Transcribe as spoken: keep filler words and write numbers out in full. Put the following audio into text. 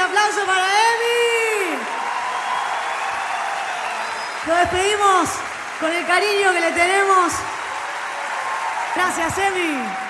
aplauso para Emi. Lo despedimos con el cariño que le tenemos. Gracias, Emi.